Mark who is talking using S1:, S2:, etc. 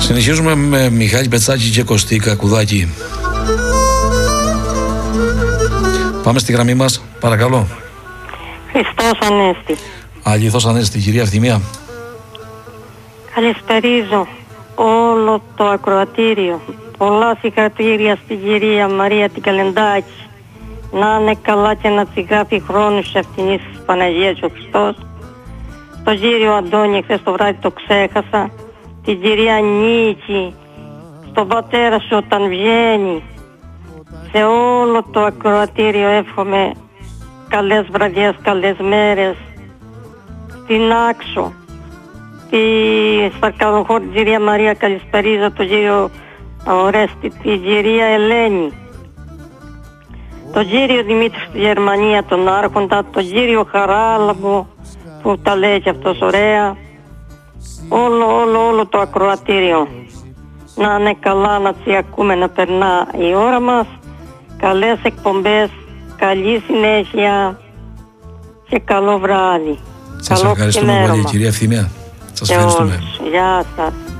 S1: Συνεχίζουμε με Μιχάλη Πετσάκη και Κωστή Κακουδάκη. Πάμε στη γραμμή μας, παρακαλώ.
S2: Χριστός Ανέστη.
S1: Αληθώς Ανέστη, κυρία Ευθυμία.
S2: Καλησπερίζω όλο το ακροατήριο. Πολλά συγχαρητήρια στην κυρία Μαρία την Καλεντάκη. Να είναι καλά και να τσιγάφει χρόνους σε αυτήν της Παναγίας ο Χριστός. Τον κύριο Αντώνη, χθες το βράδυ το ξέχασα. Την κυρία Νίκη, στον πατέρα σου όταν βγαίνει. Σε όλο το ακροατήριο εύχομαι καλές βραδιές, καλές μέρες. Στην Άξο, στα Καλοχώρη, την κυρία Μαρία καλησπερίζω, τον κύριο Ορέστη, την κυρία Ελένη, τον κύριο Δημήτρη στη Γερμανία, τον Άρχοντα, τον κύριο Χαράλαμπο που τα λέει και αυτός ωραία. Όλο το ακροατήριο να είναι καλά, να τσι ακούμε, να περνά η ώρα μας. Καλές εκπομπές, καλή συνέχεια και καλό βράδυ.
S1: Σας ευχαριστούμε πολύ, κυρία Ευθυμία. Σας ευχαριστούμε.
S2: Γεια σας.